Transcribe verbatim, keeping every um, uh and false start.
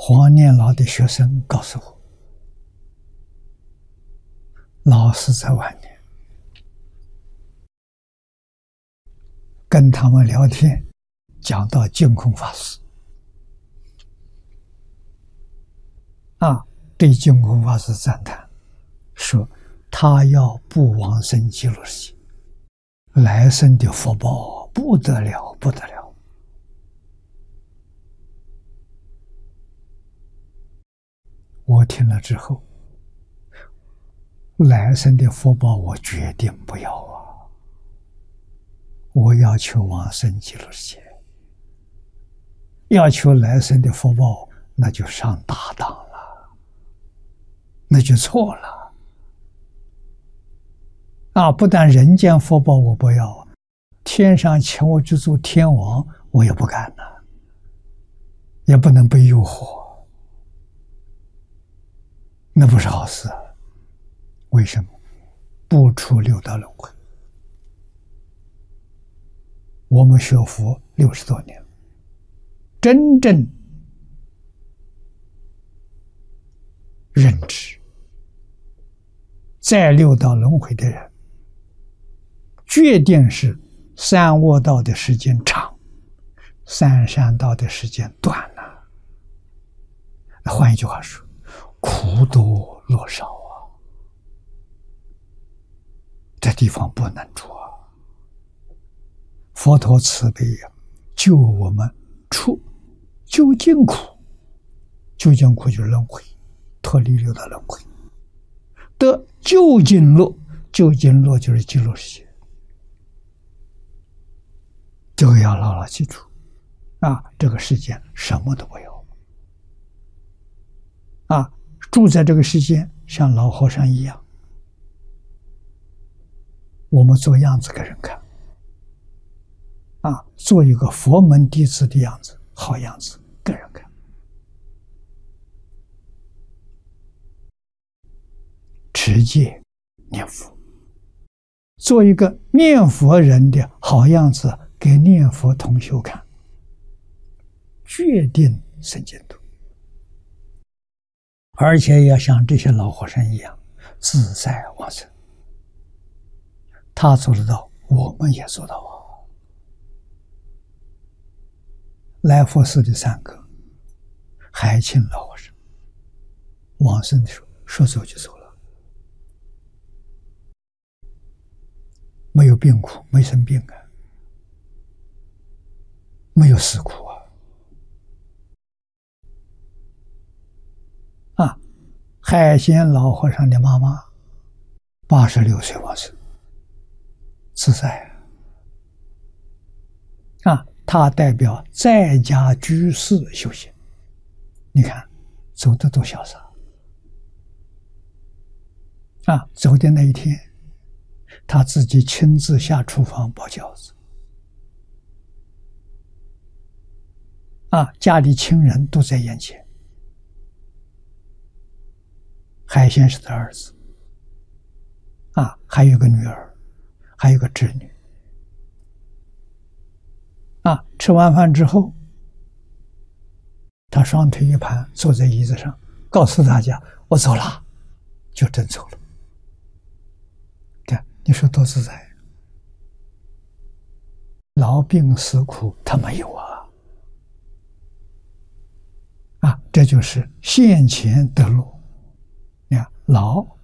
黄念老的学生告诉我，老师在晚年跟他们聊天，讲到净空法师啊，对净空法师赞叹，说他要不往生极乐世界，来生的福报不得了，不得了。我听了之后，来生的福报我决定不要啊！我要求往生极乐世界，要求来生的福报，那就上大当了，那就错了啊！不但人间福报我不要，天上请我去做天王，我也不敢呢，也不能被诱惑。那不是好事啊！为什么？不出六道轮回。我们学佛六十多年，真正认知在六道轮回的人，决定是三恶道的时间长，三善道的时间短了。换一句话说，苦多乐少啊，这地方不能住啊！佛陀慈悲呀，救我们出究竟苦，究竟苦就是轮回，脱离六道轮回，得究竟乐，究竟乐就是极乐世界。这个要牢牢记住啊！这个世间什么都不有啊！住在这个世间，像老和尚一样，我们做样子给人看啊，做一个佛门弟子的样子，好样子给人看。持戒念佛，做一个念佛人的好样子给念佛同修看，决定生净土。而且要像这些老和尚一样自在往生，他做得到，我们也做到啊！来佛寺的三个海清老和尚往生的时候，说走就走了，没有病苦，没生病啊，没有死苦啊！啊，海鲜老和尚的妈妈八十六岁往生，自在啊！啊，他代表在家居士修行，你看走得多潇洒啊！走的那一天，他自己亲自下厨房包饺子啊，家里亲人都在眼前。海鲜是他儿子啊，还有个女儿，还有个侄女啊。吃完饭之后，他双腿一盘，坐在椅子上，告诉大家：“我走了。”就真走了。看，你说多自在！劳病死苦他没有啊！啊，这就是现前得乐。你看，劳